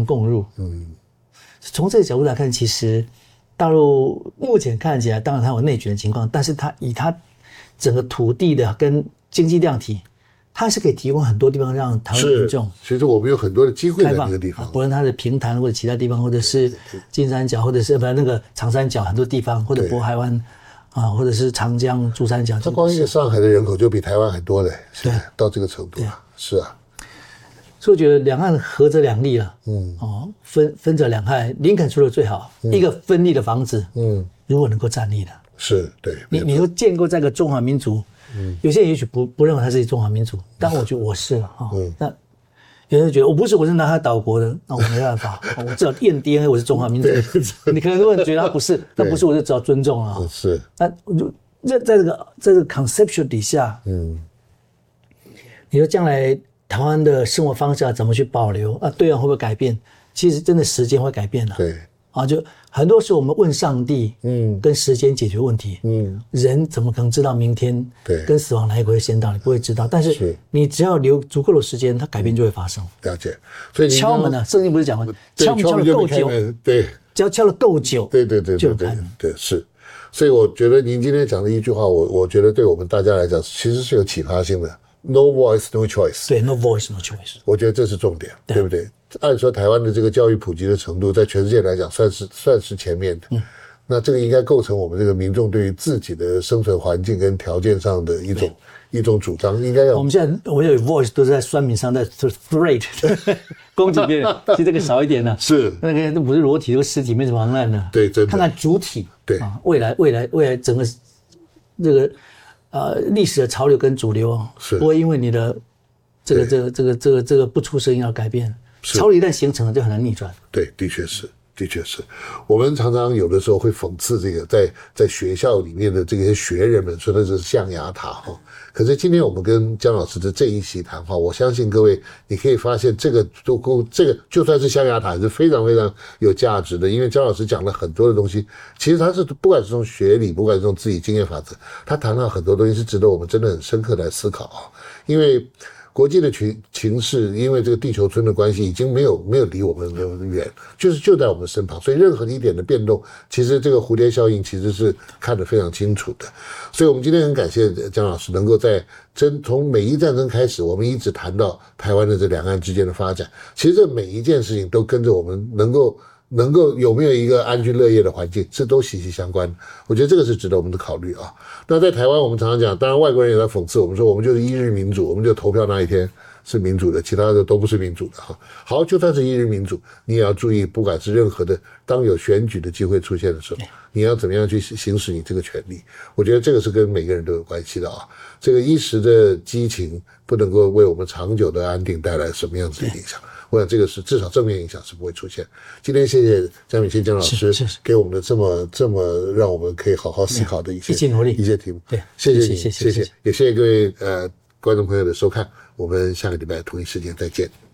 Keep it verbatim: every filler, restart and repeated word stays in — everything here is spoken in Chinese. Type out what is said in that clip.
共入。嗯，从这个角度来看，其实大陆目前看起来，当然它有内卷的情况，但是它以它整个土地的跟经济量体，它是可以提供很多地方让台湾民众。 其实我们有很多的机会在那个地方， 不论它的平潭或者其他地方，或者是金三角，或者是不那个长三角很多地方，或者渤海湾啊，或者是长江、珠三角。 它光一个上海的人口就比台湾还多嘞， 对， 到这个程度啊，是啊。 所以我觉得两岸合则两利了，嗯，哦，分分则两害。林肯说的最好，嗯、一个分立的房子，嗯，如果能够站立的， 是对， 你你说建构这个中华民族，嗯，有些人也许不不认为他是中华民族，但我觉得我是了哈，嗯，那有人觉得我不是，我是南海岛国的，那我没办法，我至少验 D N A 我是中华民族。你可能如果你觉得他不是，那不是我就只好尊重了， 是。 那在在这个在这个 conceptual 底下，嗯，你说将来台湾的生活方式要怎么去保留啊？对岸会不会改变？其实真的时间会改变的。 对啊，就很多时候我们问上帝，嗯，跟时间解决问题，嗯，人怎么可能知道明天对跟死亡哪一个会先到？你不会知道。但是你只要留足够的时间，它改变就会发生。 了解。所以敲门呢、啊，圣经不是讲吗？敲门敲的够久， 对， 只要敲的够久， 对对对对对对是。所以我觉得您今天讲的一句话，我我觉得对我们大家来讲，其实是有启发性的。No voice, no choice。 对 ，No voice, no choice。 我觉得这是重点， 对, 对不对？按说台湾的这个教育普及的程度，在全世界来讲算是算是前面的。嗯，那这个应该构成我们这个民众对于自己的生存环境跟条件上的一种一种主张，应该要。 我们现在我有 voice 都是在酸民上在 threat 攻击别人，其实这个少一点呢、啊。 是那个都不是裸体，这个尸体没什么妨碍呢。 对，真的。 看看主体。 对啊，未来未来未来整个这个呃历史的潮流跟主流啊，不会因为你的这个这个这个这个这个不出声音而改变。潮流一旦形成了，就很难逆转。 对，的确是。的确是，我们常常有的时候会讽刺这个在在学校里面的这些学人们说的是象牙塔哈。可是今天我们跟姜老师的这一席谈话，我相信各位你可以发现这个都这个就算是象牙塔也是非常非常有价值的，因为姜老师讲了很多的东西，其实他是不管是从学理，不管是从自己经验法则，他谈到很多东西是值得我们真的很深刻来思考啊，因为。国际的情情势，因为这个地球村的关系，已经没有没有离我们远，就是就在我们身旁，所以任何一点的变动，其实这个蝴蝶效应其实是看得非常清楚的。所以我们今天很感谢姜老师能够在真从美伊战争开始，我们一直谈到台湾的这两岸之间的发展，其实这每一件事情都跟着我们能够。能够有没有一个安居乐业的环境，这都息息相关。我觉得这个是值得我们的考虑啊。那在台湾，我们常常讲，当然外国人也在讽刺我们说，我们就是一日民主，我们就投票那一天是民主的，其他的都不是民主的哈。好，就算是一日民主，你也要注意，不管是任何的，当有选举的机会出现的时候，你要怎么样去行使你这个权利？我觉得这个是跟每个人都有关系的啊。这个一时的激情不能够为我们长久的安定带来什么样子的影响。我想这个是至少正面影响是不会出现。今天谢谢江敏清江老师给我们的这么这么让我们可以好好思考的一些一起努力一些题目。 对， 谢谢你， 谢谢谢谢，也谢谢各位呃观众朋友的收看。我们下个礼拜同一时间再见。